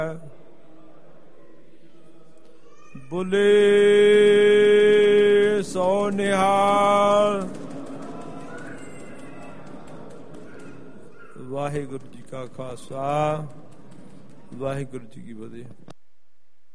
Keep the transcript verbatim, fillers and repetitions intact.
ਬੁਲੇ ਸੋ ਨਿਹਾਲ। ਵਾਹਿਗੁਰੂ ਜੀ ਕਾ ਖਾਲਸਾ, ਵਾਹਿਗੁਰੂ ਜੀ ਕੀ ਫਤਿਹ।